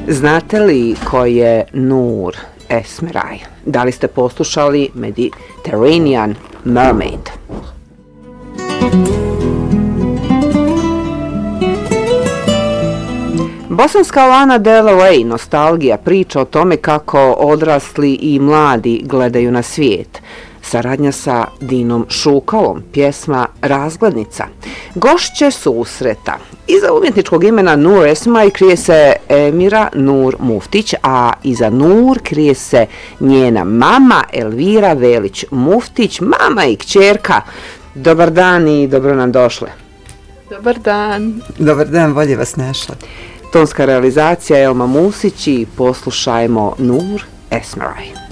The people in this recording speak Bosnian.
Znate li ko je Nur Esmeraj? Da li ste poslušali Mediterranean Mermaid? Bosanska Lana Del Rey, nostalgija, priča o tome kako odrasli i mladi gledaju na svijet. Saradnja sa Dinom Šukalom, pjesma Razglednica. Gošće susreta. Iza umjetničkog imena Nur Esmeraj krije se Emira Nur Muftić, a iza Nur krije se njena mama Elvira Velić Muftić, mama i kćerka. Dobar dan i dobro nam došle. Dobar dan. Dobar dan, bolje vas našla. Tonska realizacija Elma Musić i poslušajmo Nur Esmeraj.